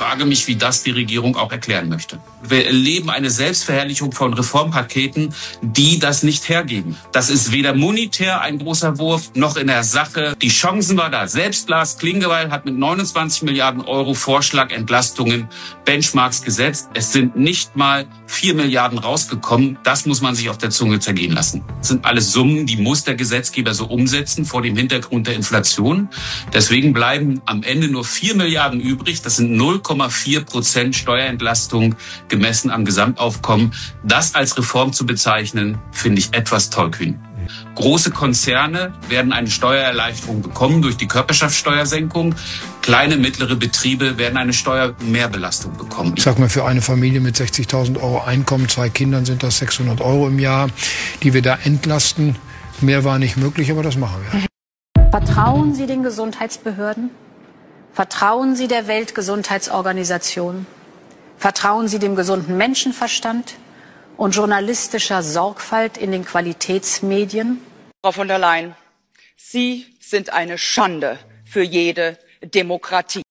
frage mich, wie das die Regierung auch erklären möchte. Wir erleben eine Selbstverherrlichung von Reformpaketen, die das nicht hergeben. Das ist weder monetär ein großer Wurf, noch in der Sache. Die Chancen war da. Selbst Lars Klingbeil hat mit 29 Milliarden Euro Vorschlagentlastungen Benchmarks gesetzt. Es sind nicht mal 4 Milliarden rausgekommen. Das muss man sich auf der Zunge zergehen lassen. Das sind alles Summen, die muss der Gesetzgeber so umsetzen vor dem Hintergrund der Inflation. Deswegen bleiben am Ende nur 4 Milliarden übrig. Das sind 0,4% Steuerentlastung gemessen am Gesamtaufkommen. Das als Reform zu bezeichnen, finde ich etwas tollkühn. Große Konzerne werden eine Steuererleichterung bekommen durch die Körperschaftsteuersenkung. Kleine, mittlere Betriebe werden eine Steuermehrbelastung bekommen. Ich sag mal, für eine Familie mit 60.000 Euro Einkommen, 2 Kindern sind das 600 Euro im Jahr, die wir da entlasten. Mehr war nicht möglich, aber das machen wir. Vertrauen Sie den Gesundheitsbehörden? Vertrauen Sie der Weltgesundheitsorganisation? Vertrauen Sie dem gesunden Menschenverstand und journalistischer Sorgfalt in den Qualitätsmedien? Frau von der Leyen, Sie sind eine Schande für jede Demokratie.